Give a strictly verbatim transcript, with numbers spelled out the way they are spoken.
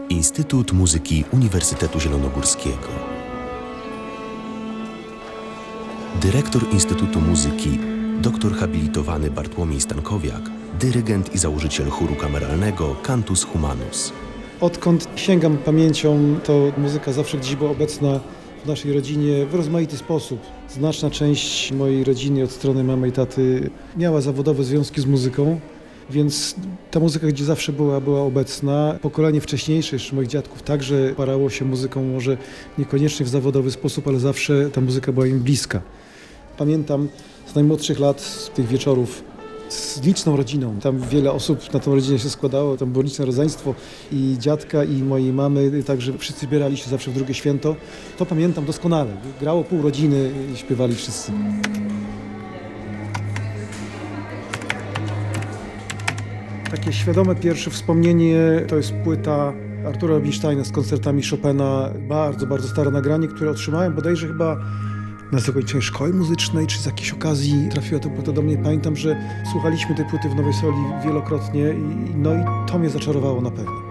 Instytut Muzyki Uniwersytetu Zielonogórskiego. Dyrektor Instytutu Muzyki, doktor habilitowany Bartłomiej Stankowiak, dyrygent i założyciel chóru kameralnego Cantus Humanus. Odkąd sięgam pamięcią, to muzyka zawsze gdzieś była obecna w naszej rodzinie w rozmaity sposób. Znaczna część mojej rodziny od strony mamy i taty miała zawodowe związki z muzyką, więc ta muzyka gdzie zawsze była, była obecna. Pokolenie wcześniejsze, jeszcze moich dziadków, także parało się muzyką, może niekoniecznie w zawodowy sposób, ale zawsze ta muzyka była im bliska. Pamiętam z najmłodszych lat, z tych wieczorów, z liczną rodziną. Tam wiele osób na tą rodzinę się składało, tam było liczne rodzeństwo i dziadka, i mojej mamy, także wszyscy zbierali się zawsze w drugie święto. To pamiętam doskonale. Grało pół rodziny i śpiewali wszyscy. Takie świadome pierwsze wspomnienie to jest płyta Artura Rubinsteina z koncertami Chopina. Bardzo, bardzo stare nagranie, które otrzymałem bodajże chyba na zakończenie szkoły muzycznej, czy z jakiejś okazji trafiła ta płyta do mnie. Pamiętam, że słuchaliśmy tej płyty w Nowej Soli wielokrotnie i, no i to mnie zaczarowało na pewno.